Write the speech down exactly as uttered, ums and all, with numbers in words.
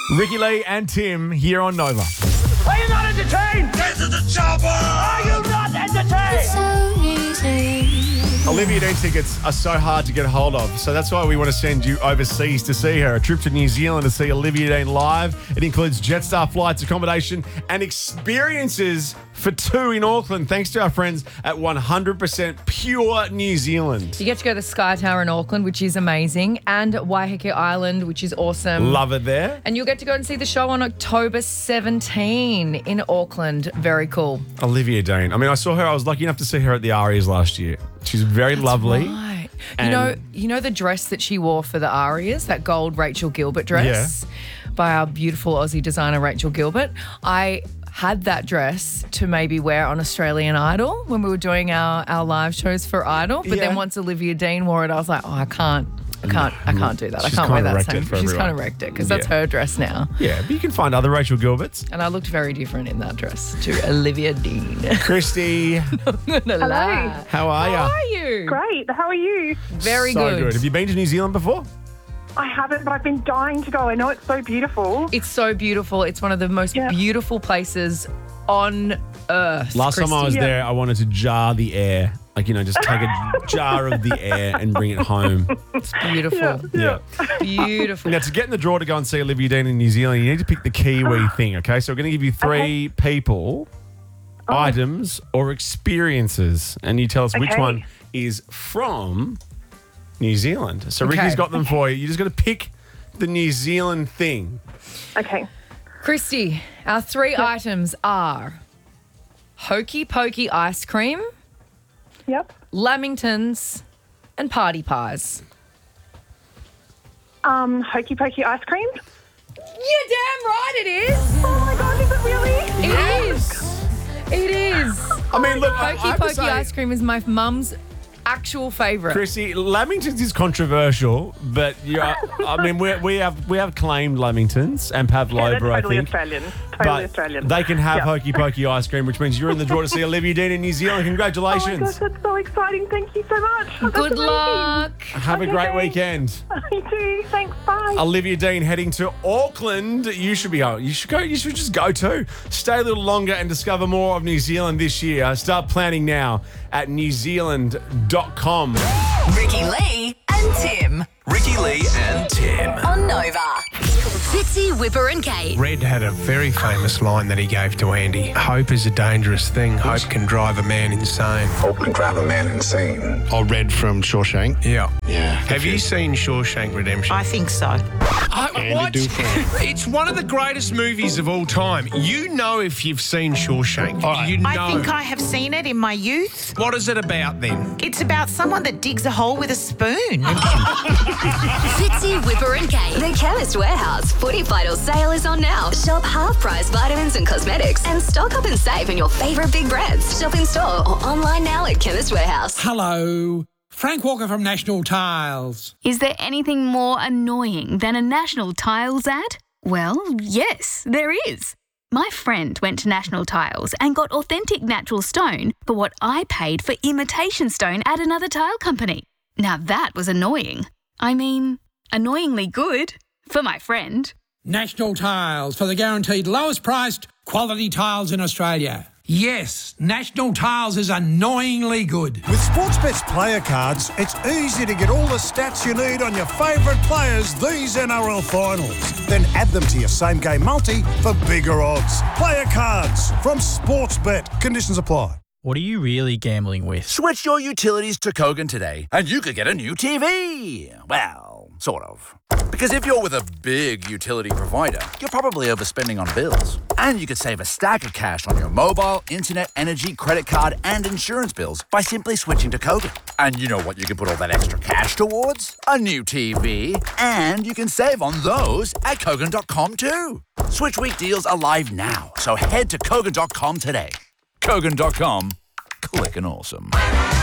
Ricky Lee and Tim here on Nova. Are you not entertained? Get to the chopper! Are you not entertained? So easy. Olivia Dean tickets are so hard to get hold of, so that's why we want to send you overseas to see her. A trip to New Zealand to see Olivia Dean live. It includes Jetstar flights, accommodation, and experiences for two in Auckland, thanks to our friends at one hundred percent Pure New Zealand. You get to go to the Sky Tower in Auckland, which is amazing, and Waiheke Island, which is awesome. Love it there. And you'll get to go and see the show on October seventeenth in Auckland. Very cool. Olivia Dean. I mean, I saw her. I was lucky enough to see her at the Arias last year. She's very That's lovely. Right. You And- know, you know the dress that she wore for the Arias, that gold Rachel Gilbert dress by our beautiful Aussie designer Rachel Gilbert. I had that dress to maybe wear on Australian Idol when we were doing our, our live shows for Idol. But Yeah. then once Olivia Dean wore it, I was like, oh, I can't. I can't. I can't do that. She's I can't wear kinda that wrecked same. it for She's everyone. kind of wrecked it because that's Yeah. her dress now. Yeah, but you can find other Rachel Gilberts. And I looked very different in that dress to Olivia Dean. Christy, Hello. how are you? How are you? Great. How are you? Very so good. Have you been to New Zealand before? I haven't, but I've been dying to go. I know it's so beautiful. It's so beautiful. It's one of the most Yeah. beautiful places on earth. Last time I was Yeah. there, I wanted to jar the air. Like, you know, just take a jar of the air and bring it home. It's beautiful. Yeah. Beautiful. Now, to get in the draw to go and see Olivia Dean in New Zealand, you need to pick the Kiwi thing, okay? So we're going to give you three people, items, or experiences, and you tell us which Okay. one is from New Zealand. So Okay. Ricky's got them for you. You just got to pick the New Zealand thing. Okay. Christy, our three items are Hokey Pokey ice cream, Yep. Lamingtons, and party pies. Um, Hokey Pokey ice cream. You're damn right it is. Oh my God, is it really? It is. It is. I mean, look, I, I Hokey have to Pokey say, ice cream is my mum's actual favourite. Chrissy, Lamingtons is controversial, but yeah, I mean, we we have we have claimed Lamingtons and Yeah, Pavlova, that's I totally think. Australian. Totally But Australian. they can have Yep. Hokey Pokey ice cream, which means you're in the draw to see Olivia Dean in New Zealand. Oh my Congratulations. gosh, that's so exciting. Thank you so much. That's Good amazing. luck. have a Okay, great thanks. weekend. You too. Thanks. Bye. Olivia Dean heading to Auckland. You should be going. You should go. You should just go too. Stay a little longer and discover more of New Zealand this year. Start planning now at new zealand dot com. Ricky Lee and Tim Ricky Lee and Tim. on Nova. Fitzy, Whipper and Kate. Red had a very famous line that he gave to Andy. Hope is a dangerous thing. Hope can drive a man insane. Hope can drive a man insane. Oh, Red from Shawshank. Yeah. Yeah. Have you seen Shawshank Redemption? I think so. I, Andy Dufresne. It's one of the greatest movies of all time. You know if you've seen Shawshank. You know. I think I have seen it in my youth. What is it about then? It's about someone that digs a hole with a spoon. Fitzy, Whipper and Kate. The Chemist Warehouse Footy Vital sale is on now. Shop half-price vitamins and cosmetics and stock up and save on your favourite big brands. Shop in store or online now at Chemist Warehouse. Hello. Frank Walker from National Tiles. Is there anything more annoying than a National Tiles ad? Well, yes, there is. My friend went to National Tiles and got authentic natural stone for what I paid for imitation stone at another tile company. Now that was annoying. I mean, annoyingly good for my friend. National Tiles for the guaranteed lowest priced quality tiles in Australia. Yes, National Tiles is annoyingly good. With Sportsbet's player cards, it's easy to get all the stats you need on your favourite players these N R L finals. Then add them to your same-game multi for bigger odds. Player cards from Sportsbet. Conditions apply. What are you really gambling with? Switch your utilities to Kogan today, and you could get a new T V. Well, sort of. Because if you're with a big utility provider, you're probably overspending on bills. And you could save a stack of cash on your mobile, internet, energy, credit card, and insurance bills by simply switching to Kogan. And you know what you can put all that extra cash towards? A new T V. And you can save on those at Kogan dot com too. Switch week deals are live now, so head to Kogan dot com today. Kogan dot com. Click and awesome.